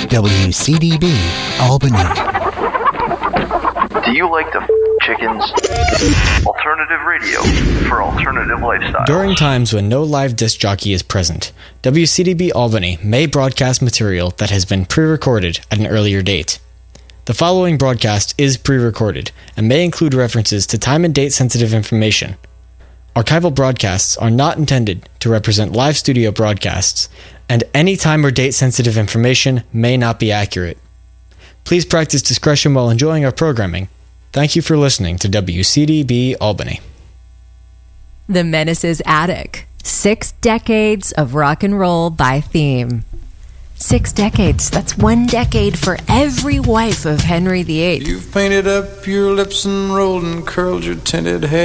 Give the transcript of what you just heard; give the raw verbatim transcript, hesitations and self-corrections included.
W C D B, Albany. Do you like to f*** chickens? Alternative radio for alternative lifestyles. During times when no live disc jockey is present, W C D B Albany may broadcast material that has been pre-recorded at an earlier date. The following broadcast is pre-recorded and may include references to time and date sensitive information. Archival broadcasts are not intended to represent live studio broadcasts, and any time or date sensitive information may not be accurate. Please practice discretion while enjoying our programming. Thank you for listening to W C D B Albany. The Menace's Attic. Six decades of rock and roll by theme. Six decades. That's one decade for every wife of Henry the Eighth. You've painted up your lips and rolled and curled your tinted hair.